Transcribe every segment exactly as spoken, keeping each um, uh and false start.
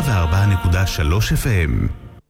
וארבע נקודה שלוש אף אם.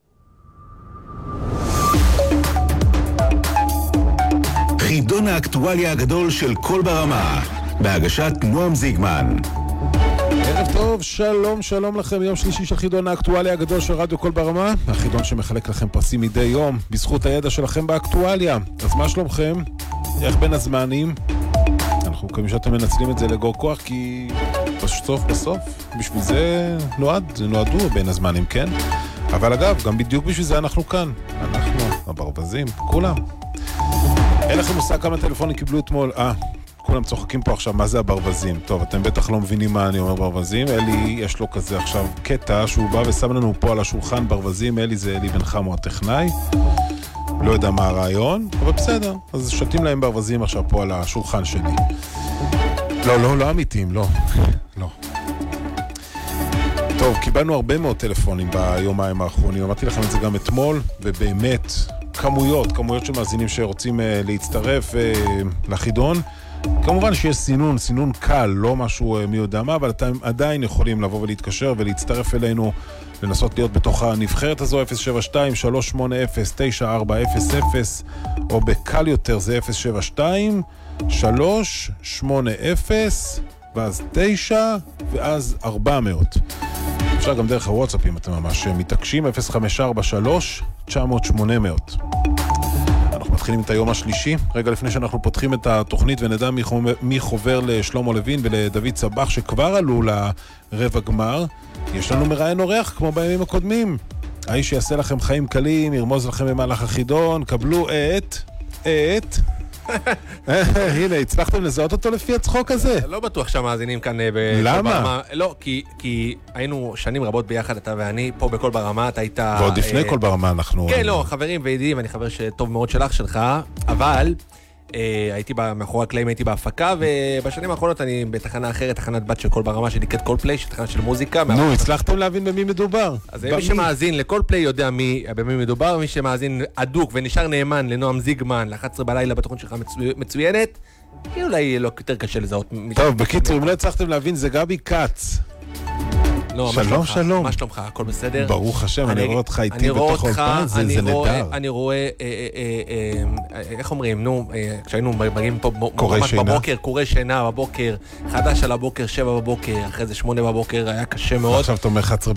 חידון האקטואליה הגדול של כל ברמה, בהגשת נועם זיגמן. ערב טוב, שלום, שלום לכם. יום שלישי של חידון האקטואליה הגדול של רדיו כל ברמה, החידון שמחלק לכם פרסים מדי יום בזכות הידע שלכם באקטואליה. אז מה שלומכם? איך בין הזמנים? אנחנו מקווים שאתם מנצלים את זה לגור כוח, כי בסוף בסוף בשביל זה נועד, זה נועדו בין הזמנים, כן? אבל אגב, גם בדיוק בשביל זה אנחנו כאן. אנחנו, הברווזים, כולם. אין לכם מושג כמה טלפונים קיבלו אתמול. אה, כולם צוחקים פה עכשיו, מה זה הברווזים? טוב, אתם בטח לא מבינים מה אני אומר ברווזים. אלי, יש לו כזה עכשיו קטע שהוא בא ושם לנו פה על השולחן ברווזים. אלי זה אלי בן חמו הטכנאי. לא יודע מה הרעיון, אבל בסדר. אז שתים להם ברווזים עכשיו פה על השולחן שלי. לא, לא, לא אמיתיים, לא. לא. טוב, קיבלנו הרבה מאוד טלפונים ביומיים האחרונים. אמרתי לכם את זה גם אתמול, ובאמת כמויות, כמויות של מאזינים שרוצים uh, להצטרף uh, לחידון. כמובן שיש סינון, סינון קל, לא משהו uh, מי יודע מה, אבל אתם עדיין יכולים לבוא ולהתקשר ולהצטרף אלינו, לנסות להיות בתוך הנבחרת הזו. אפס שבע שתיים שלוש שמונה אפס תשע ארבע אפס אפס, או בקל יותר זה אפס שבע שתיים שלוש שמונה אפס ואז תשע ואז ארבע מאות. אפשר גם דרך הוואטסאפ אם אתם ממש מתעקשים, אפס חמש ארבע שלוש תשע מאות שמונה מאות. אנחנו מתחילים את היום השלישי. רגע לפני שאנחנו פותחים את התוכנית ונדע מי, חומר, מי חובר לשלמה לוין ולדוד צבח שכבר עלו לרבע גמר, יש לנו מראיין אורח כמו בימים הקודמים. האיש שיעשה לכם חיים קלים, ירמוז לכם במהלך החידון, קבלו את... את... הנה, הצלחתם לזהות אותו לפי הצחוק הזה? לא בטוח שהמאזינים כאן... למה? לא, כי היינו שנים רבות ביחד, אתה ואני, פה בכל ברמה, אתה היית... ועוד לפני כל ברמה אנחנו... כן, לא, חברים וידידים, אני חבר שטוב מאוד שלך שלך, אבל הייתי מאחורי הקלעים, הייתי בהפקה, ובשנים האחרונות אני בתחנה אחרת, תחנת בת של כל ברמה, שנקראת כל פליי, של תחנה של מוזיקה. נו, הצלחתם להבין במי מדובר? אז מי שמאזין לכל פליי יודע במי מדובר, מי שמאזין עדוק ונשאר נאמן לנועם זיגמן, ל-אחת עשרה בלילה בתוכנית שלך מצוינת, אולי לא יותר קשה לזהות. טוב, בקיצור, אם לא הצלחתם להבין, זה גבי קץ. שלום, שלום. מה שלומך? הכל בסדר? ברוך השם, אני רואה אותך איתי בתוך האולפן, זה נהדר. אני רואה, איך אומרים, נו, כשהיינו מגיעים פה ממש בבוקר, קורא שינה בבוקר, חדש על הבוקר, שבע בבוקר, אחרי זה שמונה בבוקר, היה קשה מאוד. עכשיו אתה אומר אחת עשרה